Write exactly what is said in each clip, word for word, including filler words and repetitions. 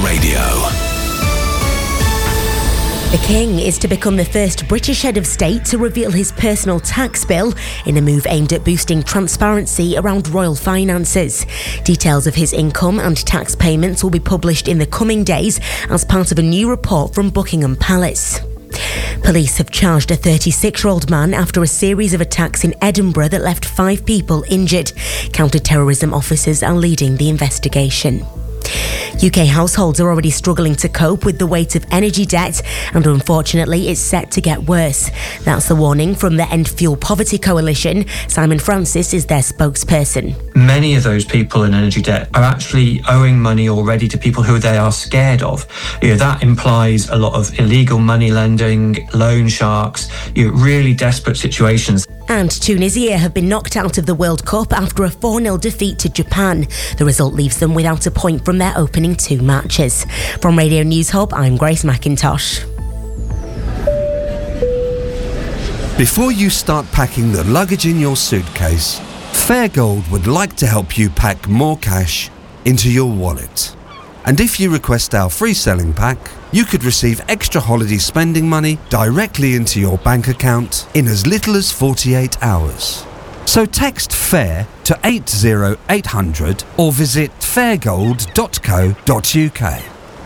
Radio. The King is to become the first British head of state to reveal his personal tax bill in a move aimed at boosting transparency around royal finances. Details of his income and tax payments will be published in the coming days as part of a new report from Buckingham Palace. Police have charged a thirty-six-year-old man after a series of attacks in Edinburgh that left five people injured. Counter-terrorism officers are leading the investigation. U K households are already struggling to cope with the weight of energy debt, and unfortunately it's set to get worse. That's the warning from the End Fuel Poverty Coalition. Simon Francis is their spokesperson. Many of those people in energy debt are actually owing money already to people who they are scared of. You know, that implies a lot of illegal money lending, loan sharks, you know, really desperate situations. And Tunisia have been knocked out of the World Cup after a four nil defeat to Japan. The result leaves them without a point from their opening two matches. From Radio News Hub, I'm Grace McIntosh. Before you start packing the luggage in your suitcase, Fairgold would like to help you pack more cash into your wallet. And if you request our free selling pack, you could receive extra holiday spending money directly into your bank account in as little as forty-eight hours. So text FAIR to eight zero eight hundred or visit fairgold dot co dot uk.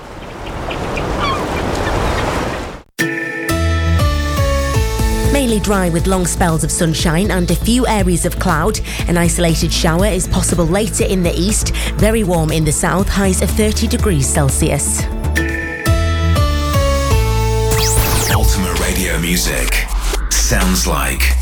Mainly dry with long spells of sunshine and a few areas of cloud. An isolated shower is possible later in the east. Very warm in the south, highs of thirty degrees Celsius. Ultimate radio music sounds like